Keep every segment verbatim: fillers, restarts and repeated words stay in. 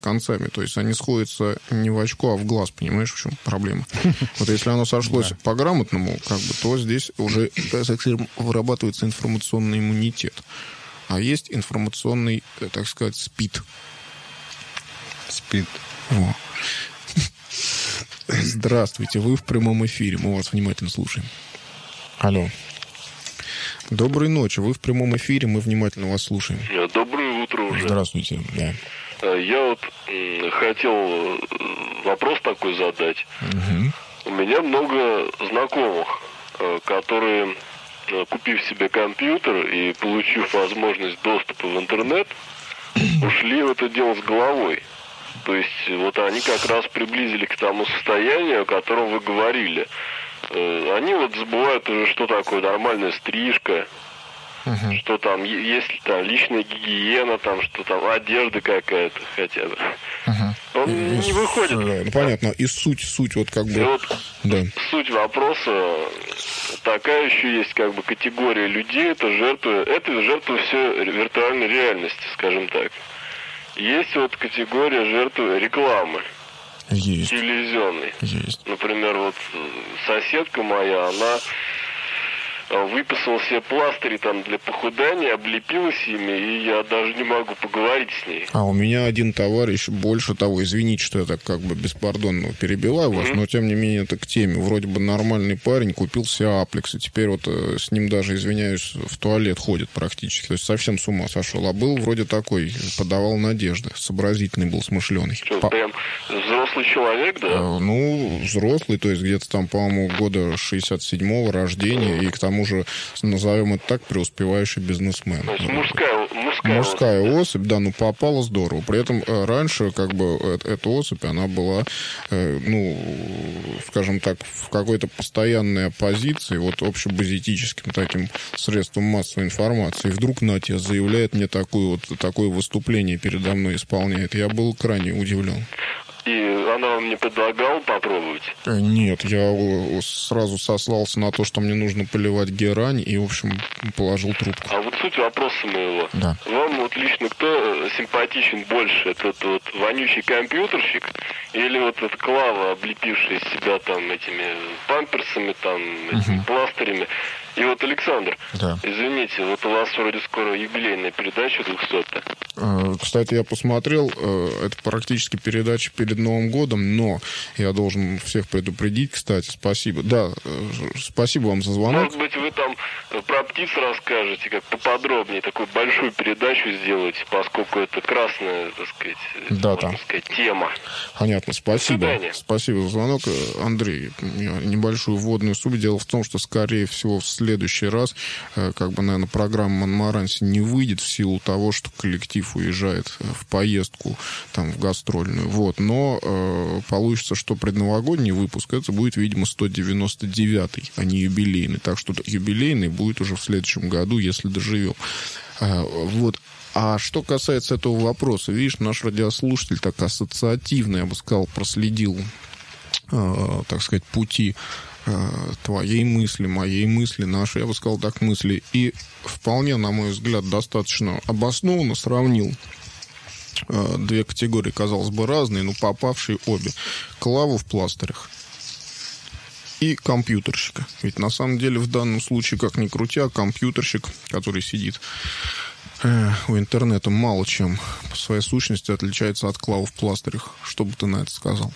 концами. То есть они сходятся не в очко, а в глаз, понимаешь, в чем проблема? Вот если оно сошлось по-грамотному, как бы, то здесь уже, так сказать, вырабатывается информационный иммунитет. А есть информационный, так сказать, спид. Спид. О. Здравствуйте, вы в прямом эфире, мы вас внимательно слушаем. Алло. Доброй ночи, вы в прямом эфире, мы внимательно вас слушаем. Доброе утро уже. Здравствуйте, да. Я вот хотел вопрос такой задать. Угу. У меня много знакомых, которые, купив себе компьютер и получив возможность доступа в интернет, ушли в это дело с головой. То есть вот они как раз приблизили к тому состоянию, о котором вы говорили. Они вот забывают уже, что такое нормальная стрижка, uh-huh. что там, есть ли там личная гигиена, там, что там одежда какая-то хотя бы. Uh-huh. Он и, не выходит. Да, ну, понятно. И суть, суть вот как бы... И вот да. Суть вопроса такая еще есть, как бы, категория людей, это жертвы, это жертвы все виртуальной реальности, скажем так. Есть вот категория жертвы рекламы. Есть. Телевизионный. Есть. Например, вот соседка моя, она выписала себе пластыри там для похудания, облепилась ими, и я даже не могу поговорить с ней. А у меня один товарищ, больше того, извините, что я так как бы беспардонно перебиваю вас, mm-hmm. но тем не менее это к теме. Вроде бы нормальный парень, купил себе аплекс, и теперь вот с ним даже, извиняюсь, в туалет ходит практически. То есть совсем с ума сошел. А был вроде такой, подавал надежды, сообразительный был, смышленый. Что, По... прям взрослый человек, да? А, ну, взрослый, то есть где-то там, по-моему, года шестьдесят седьмого рождения, mm-hmm. и к тому уже, назовем это так, преуспевающий бизнесмен. То есть мужская, мужская, мужская особь, да, ну попала здорово. При этом раньше, как бы, эта особь, она была, ну, скажем так, в какой-то постоянной оппозиции, вот общебазитическим таким средством массовой информации. И вдруг Натя заявляет мне такое вот, такое выступление передо мной исполняет. Я был крайне удивлен. И она вам не предлагала попробовать? Нет, я сразу сослался на то, что мне нужно поливать герань, и, в общем, положил трубку. А вот суть вопроса моего. Да. Вам вот лично кто симпатичен больше? Этот вот вонючий компьютерщик или вот эта Клава, облепившая себя там этими памперсами, там, этими угу. пластырями? И вот, Александр, да. извините, вот у вас вроде скоро юбилейная передача двухсотая. Кстати, я посмотрел, это практически передача перед Новым годом, но я должен всех предупредить, кстати, спасибо. Да, спасибо вам за звонок. Может быть, вы там про птиц расскажете, как поподробнее, такую большую передачу сделаете, поскольку это красная, так сказать, да, можно там. сказать, тема. Понятно, спасибо. Спасибо за звонок, Андрей. Я небольшую вводную суть. Дело в том, что, скорее всего, в следующий раз, как бы, наверное, программа «Монмаранси» не выйдет в силу того, что коллектив уезжает в поездку, там, в гастрольную. Вот. Но э, получится, что предновогодний выпуск, это будет, видимо, сто девяносто девятый, а не юбилейный. Так что юбилейный будет уже в следующем году, если доживем. Э, вот. А что касается этого вопроса, видишь, наш радиослушатель так ассоциативно, я бы сказал, проследил, э, так сказать, пути твоей мысли, моей мысли, нашей, я бы сказал так, мысли. И вполне, на мой взгляд, достаточно обоснованно сравнил э, две категории, казалось бы, разные, но попавшие обе. Клаву в пластырях и компьютерщика. Ведь на самом деле в данном случае, как ни крутя, компьютерщик, который сидит э, у интернета, мало чем по своей сущности отличается от клавы в пластырях. Что бы ты на это сказал?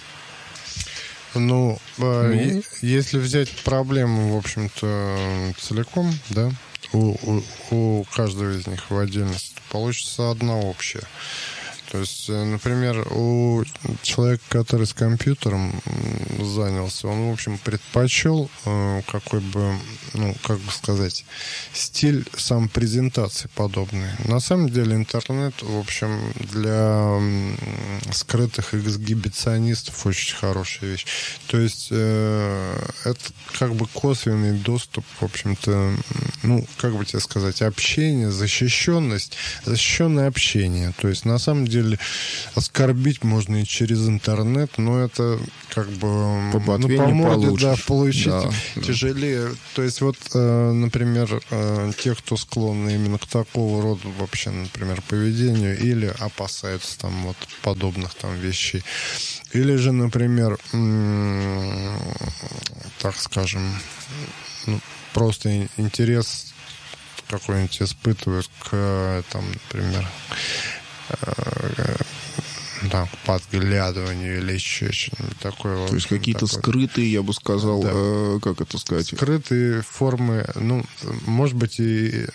Ну, ну, если взять проблему, в общем-то, целиком, да, у, у, у каждого из них в отдельности, получится одна общая. То есть, например, у человека, который с компьютером занялся, он, в общем, предпочел э, какой бы, ну, как бы сказать, стиль сам презентации подобный. На самом деле интернет, в общем, для скрытых эксгибиционистов очень хорошая вещь. То есть э, это как бы косвенный доступ, в общем-то, ну, как бы тебе сказать, общение, защищенность, защищенное общение. То есть, на самом деле, деле оскорбить можно и через интернет, но это как бы ну, по морде, да, получить да, тяжелее. Да. То есть вот, э, например, э, те, кто склонны именно к такого рода вообще, например, поведению или опасаются там вот подобных там вещей, или же, например, м- так скажем, ну, просто интерес какой-нибудь испытывают к, там, например, э, да, к подглядыванию или еще что-нибудь такое. То есть какие-то такое. Скрытые, я бы сказал, да. э, как это сказать? Скрытые формы, ну, может быть, и...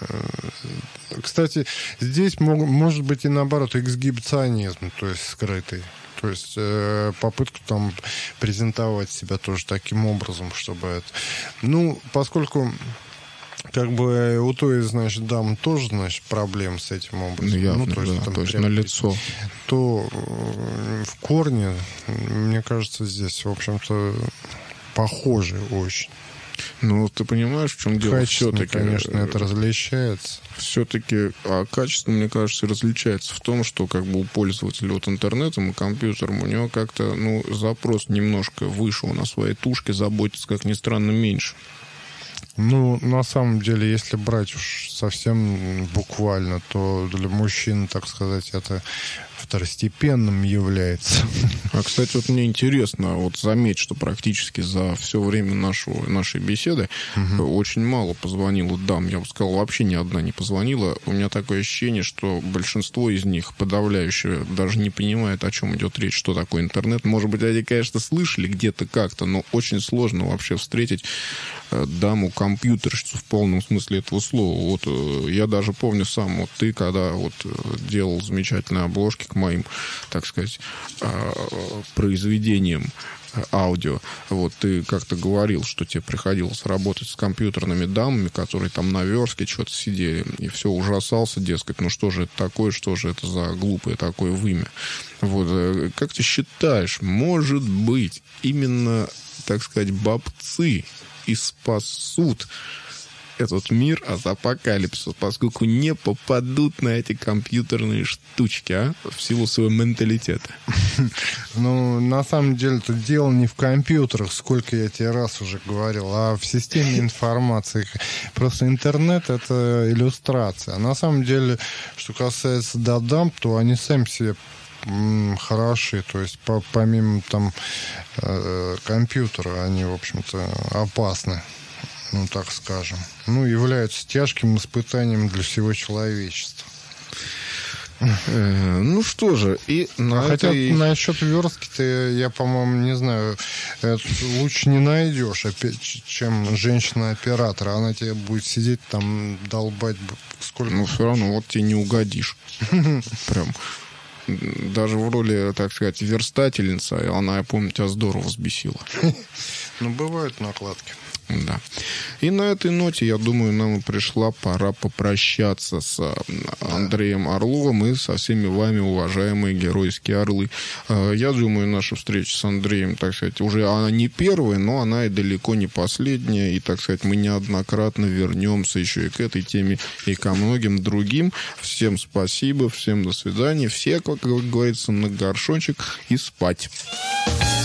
Э, кстати, здесь мог, может быть и наоборот эксгибиционизм, то есть скрытый. То есть э, попытка там презентовать себя тоже таким образом, чтобы это... Ну, поскольку... Как бы у той, значит, дам тоже, значит, проблем с этим образом. Явно, ну, то есть, да, там, то есть на лицо. То в корне, мне кажется, здесь, в общем-то, похожи очень. Ну, ты понимаешь, в чем дело? Все-таки, конечно, это различается. Все-таки, а качество, мне кажется, различается в том, что как бы у пользователя вот интернетом и компьютером у него как-то, ну, запрос немножко выше, он о своей тушке заботится, как ни странно, меньше. Ну, на самом деле, если брать уж совсем буквально, то для мужчин, так сказать, это второстепенным является. А, кстати, вот мне интересно, вот заметь, что практически за все время нашего, нашей беседы угу. очень мало позвонило дам. Я бы сказал, вообще ни одна не позвонила. У меня такое ощущение, что большинство из них, подавляющее, даже не понимает, о чем идет речь, что такое интернет. Может быть, они, конечно, слышали где-то как-то, но очень сложно вообще встретить даму-компьютерщицу в полном смысле этого слова. Вот я даже помню сам, вот ты, когда вот делал замечательные обложки к моим, так сказать, произведениям аудио, вот ты как-то говорил, что тебе приходилось работать с компьютерными дамами, которые там на верстке что-то сидели, и все ужасался, дескать, ну что же это такое, что же это за глупое такое вымя. Вот, как ты считаешь, может быть, именно, так сказать, бабцы и спасут этот мир от апокалипсиса, поскольку не попадут на эти компьютерные штучки, а? В силу своего менталитета. Ну, на самом деле, это дело не в компьютерах, сколько я тебе раз уже говорил, а в системе информации. Просто интернет — это иллюстрация. А на самом деле, что касается дадам, то они сами себе хороши, то есть по, помимо там э, компьютера они, в общем-то, опасны, ну, так скажем. Ну, являются тяжким испытанием для всего человечества. Ну что же, и на Хотя этой... насчет верстки-то я, по-моему, не знаю, лучше не найдешь, чем женщина-оператор. Она тебе будет сидеть там, долбать сколько... Ну, все равно, вот тебе не угодишь. Прям. Даже в роли, так сказать, верстательницы, она, я помню, тебя здорово взбесила. Ну, бывают накладки. Да. И на этой ноте, я думаю, нам пришла пора попрощаться с Андреем Орловым и со всеми вами, уважаемые геройские орлы. Я думаю, наша встреча с Андреем, так сказать, уже она не первая, но она и далеко не последняя. И, так сказать, мы неоднократно вернемся еще и к этой теме, и ко многим другим. Всем спасибо, всем до свидания. Все, как говорится, на горшочек и спать.